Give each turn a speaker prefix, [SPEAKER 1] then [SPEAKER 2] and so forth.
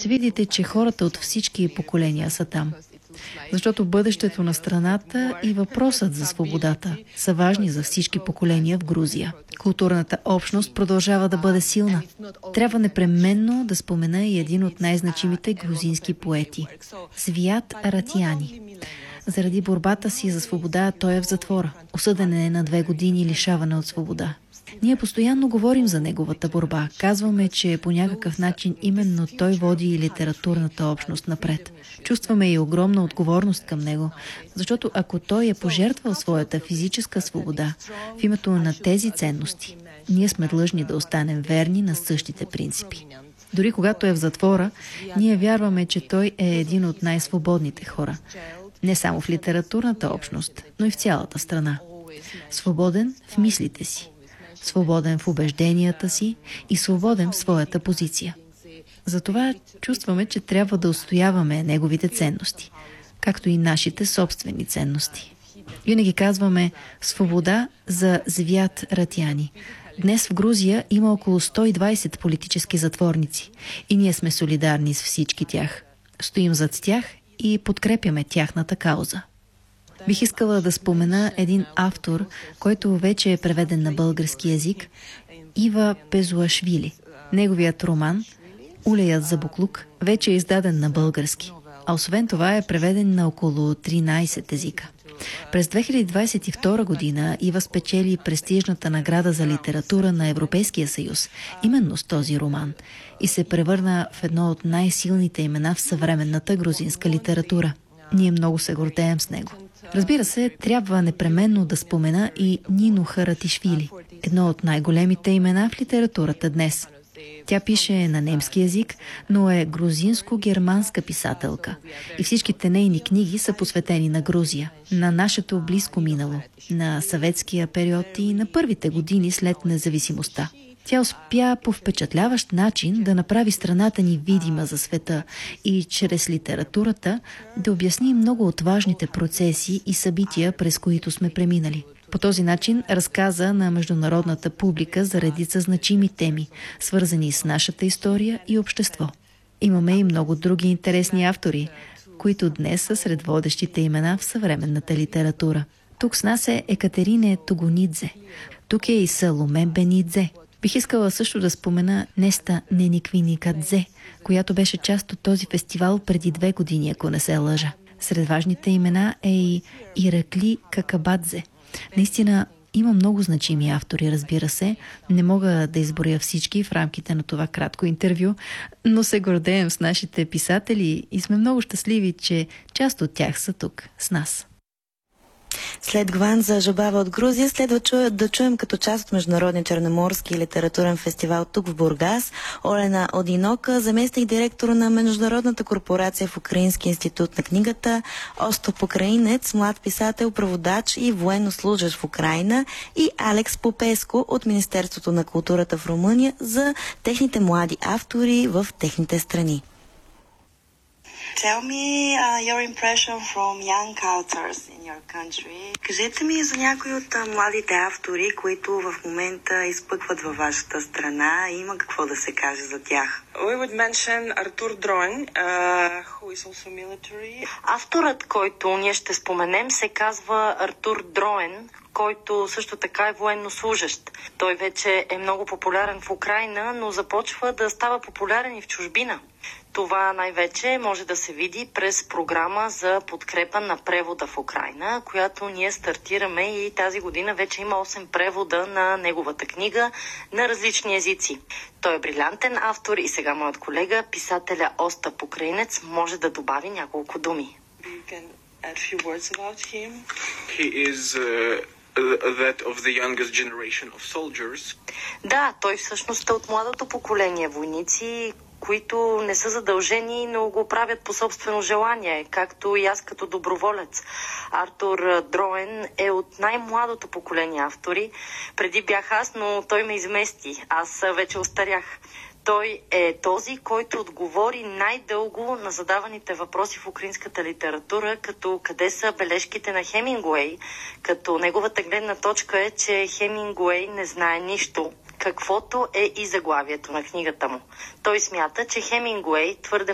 [SPEAKER 1] ще видите, че хората от всички поколения са там. Защото бъдещето на страната и въпросът за свободата са важни за всички поколения в Грузия. Културната общност продължава да бъде силна. Трябва непременно да спомена и един от най-значимите грузински поети – Свят Аратяни. Заради борбата си за свобода той е в затвора. Осъден е на 2 години лишаване от свобода. Ние постоянно говорим за неговата борба. Казваме, че по някакъв начин именно той води и литературната общност напред. Чувстваме и огромна отговорност към него, защото ако той е пожертвал своята физическа свобода в името на тези ценности, ние сме длъжни да останем верни на същите принципи. Дори когато е в затвора, ние вярваме, че той е един от най-свободните хора. Не само в литературната общност, но и в цялата страна. Свободен в мислите си, свободен в убежденията си и свободен в своята позиция. Затова чувстваме, че трябва да отстояваме неговите ценности, както и нашите собствени ценности. Винаги казваме свобода за Свят Аратяни. Днес в Грузия има около 120 политически затворници и ние сме солидарни с всички тях. Стоим зад тях и подкрепяме тяхната кауза. Бих искала да спомена един автор, който вече е преведен на български език, Ива Пезуашвили. Неговият роман «Улеят за буклук» вече е издаден на български, а освен това е преведен на около 13 езика. През 2022 година Ива спечели престижната награда за литература на Европейския съюз, именно с този роман, и се превърна в едно от най-силните имена в съвременната грузинска литература. Ние много се гордеем с него. Разбира се, трябва непременно да спомена и Нино Харатишвили, едно от най-големите имена в литературата днес. Тя пише на немски език, но е грузинско-германска писателка. И всичките нейни книги са посветени на Грузия, на нашето близко минало, на съветския период и на първите години след независимостта. Тя успя по впечатляващ начин да направи страната ни видима за света и чрез литературата да обясни много от важните процеси и събития, през които сме преминали. По този начин разказа на международната публика за редица значими теми, свързани с нашата история и общество. Имаме и много други интересни автори, които днес са сред водещите имена в съвременната литература. Тук с нас е Екатерине Тугунидзе. Тук е и Саломе Бенидзе. Бих искала също да спомена Неста Нениквиникадзе, която беше част от този фестивал преди 2 години, ако не се лъжа. Сред важните имена е и Иракли Какабадзе. Наистина има много значими автори, разбира се. Не мога да изброя всички в рамките на това кратко интервю, но се гордеем с нашите писатели и сме много щастливи, че част от тях са тук с нас.
[SPEAKER 2] След Гванза Жабава от Грузия следва да чуем като част от Международния черноморски литературен фестивал тук в Бургас Олена Одинока, заместник директор на Международната корпорация в Украински институт на книгата, Остап Украинец, млад писател, преводач и военнослужащ в Украйна, и Алекс Попеско от Министерството на културата в Румъния за техните млади автори в техните страни.
[SPEAKER 3] Tell me your impression from young authors in your country. Кажете ми за някои от младите автори, които в момента изпъкват във вашата страна. Има какво да се каже за тях.
[SPEAKER 4] We would mention Artur Droen, who is also military.
[SPEAKER 5] Авторът, който ние ще споменем, се казва Артур Дроен, който също така е военнослужащ. Той вече е много популярен в Украйна, но започва да става популярен и в чужбина. Това най-вече може да се види през програма за подкрепа на превода в Украйна, която ние стартираме, и тази година вече има 8 превода на неговата книга на различни езици. Той е брилянтен автор и сега моят колега, писателя Остап Украинец, може да добави няколко думи.
[SPEAKER 6] That of the youngest generation of soldiers.
[SPEAKER 5] Да, той всъщност е от младото поколение войници, които не са задължени, но го правят по собствено желание, както и аз като доброволец. Артур Дроен е от най-младото поколение автори. Преди бях аз, но той ме измести. Аз вече остарях. Той е този, който отговори най-дълго на задаваните въпроси в украинската литература, като къде са бележките на Хемингуей, като неговата гледна точка е, че Хемингуей не знае нищо, каквото е и заглавието на книгата му. Той смята, че Хемингуей твърде